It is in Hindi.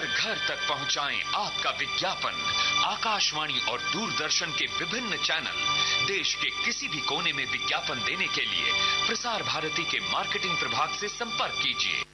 घर तक पहुंचाएं आपका विज्ञापन। आकाशवाणी और दूरदर्शन के विभिन्न चैनल, देश के किसी भी कोने में विज्ञापन देने के लिए प्रसार भारती के मार्केटिंग प्रभाग से संपर्क कीजिए